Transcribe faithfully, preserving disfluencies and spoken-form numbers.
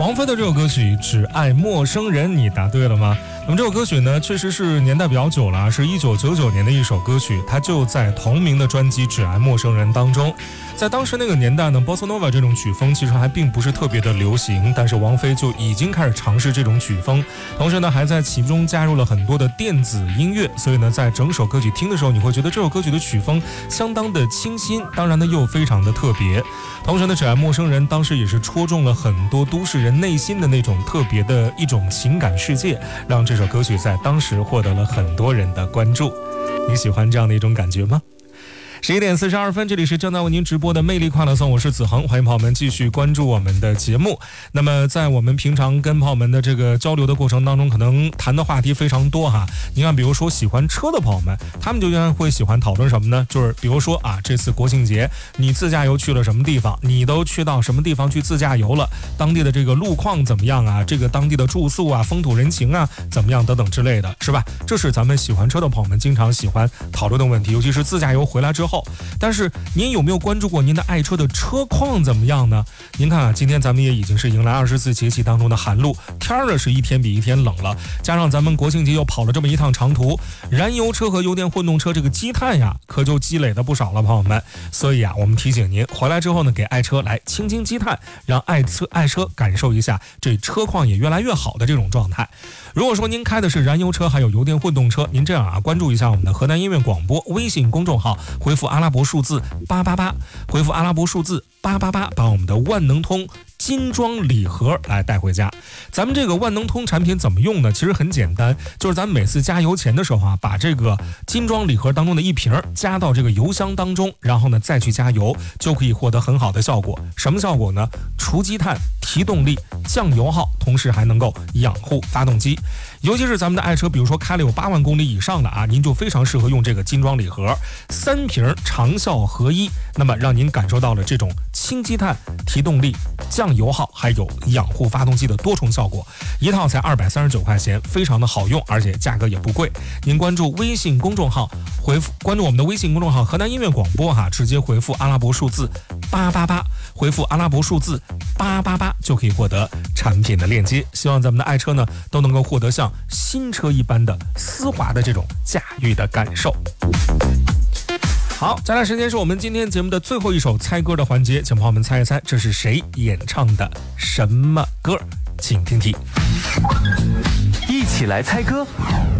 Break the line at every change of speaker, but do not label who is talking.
王菲的这首歌曲《只爱陌生人》，你答对了吗？那么这首歌曲呢，确实是年代比较久了，是一九九九年的一首歌曲，它就在同名的专辑《只爱陌生人》当中。在当时那个年代呢 Bossa Nova 这种曲风其实还并不是特别的流行，但是王菲就已经开始尝试这种曲风，同时呢还在其中加入了很多的电子音乐，所以呢在整首歌曲听的时候，你会觉得这首歌曲的曲风相当的清新，当然呢又非常的特别。同时呢《只爱陌生人》当时也是戳中了很多都市人内心的那种特别的一种情感世界，让这首歌曲在当时获得了很多人的关注。你喜欢这样的一种感觉吗？十一点四十二分，这里是正在为您直播的魅力快乐颂，我是子恒，欢迎朋友们继续关注我们的节目。那么在我们平常跟朋友们的这个交流的过程当中，可能谈的话题非常多哈。你看比如说喜欢车的朋友们，他们就原来会喜欢讨论什么呢？就是比如说啊，这次国庆节你自驾游去了什么地方，你都去到什么地方去自驾游了，当地的这个路况怎么样啊，这个当地的住宿啊，风土人情啊怎么样等等之类的，是吧？这是咱们喜欢车的朋友们经常喜欢讨论的问题，尤其是自驾游回来之后。但是您有没有关注过您的爱车的车况怎么样呢？您看啊，今天咱们也已经是迎来二十四节气当中的寒露，天儿是一天比一天冷了，加上咱们国庆节又跑了这么一趟长途，燃油车和油电混动车这个积碳呀，可就积累的不少了，朋友们。所以啊，我们提醒您回来之后呢，给爱车来清清积碳，让爱车爱车感受一下这车况也越来越好的这种状态。如果说您开的是燃油车还有油电混动车，您这样啊，关注一下我们的河南音乐广播微信公众号，回复阿拉伯数字八八八，回复阿拉伯数字八八八，把我们的万能通金装礼盒来带回家。咱们这个万能通产品怎么用呢？其实很简单，就是咱们每次加油前的时候啊，把这个金装礼盒当中的一瓶加到这个油箱当中，然后呢再去加油，就可以获得很好的效果。什么效果呢？除积碳、提动力、降油耗，同时还能够养护发动机。尤其是咱们的爱车，比如说开了有八万公里以上的啊，您就非常适合用这个金装礼盒，三瓶长效合一，那么让您感受到了这种轻积碳、提动力、降油耗还有养护发动机的多重效果。一套才二百三十九块钱，非常的好用，而且价格也不贵。您关注微信公众号，回复关注我们的微信公众号河南音乐广播哈，直接回复阿拉伯数字八八八，回复阿拉伯数字八八八就可以获得产品的链接。希望咱们的爱车呢都能够获得像新车一般的丝滑的这种驾驭的感受。好，再来时间是我们今天节目的最后一首猜歌的环节，请朋友们猜一猜这是谁演唱的什么歌，请听题。
一起来猜歌，